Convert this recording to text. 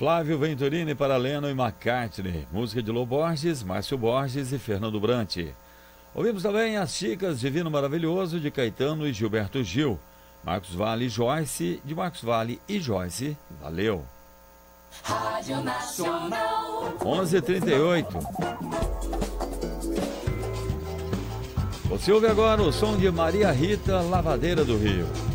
Flávio Venturini para Lennon e McCartney. Música de Lô Borges, Márcio Borges e Fernando Brant. Ouvimos também As Chicas, Divino Maravilhoso, de Caetano e Gilberto Gil. Marcos Valle e Joyce, de Marcos Valle e Joyce. Valeu. Rádio Nacional. 11h38. Você ouve agora o som de Maria Rita, Lavadeira do Rio.